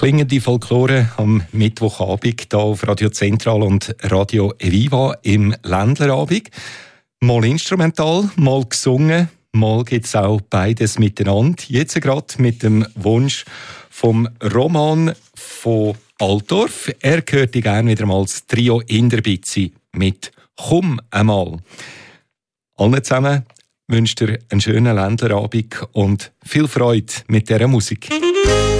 Klingende Folklore am Mittwochabend hier auf Radio Zentral und Radio Eviva im Ländlerabend. Mal instrumental, mal gesungen, mal gibt es auch beides miteinander. Jetzt gerade mit dem Wunsch vom Roman von Altdorf. Er gehörte gerne wieder mal als Trio Inderbitzi mit «Komm einmal». Allen zusammen wünscht ihr einen schönen Ländlerabend und viel Freude mit dieser Musik.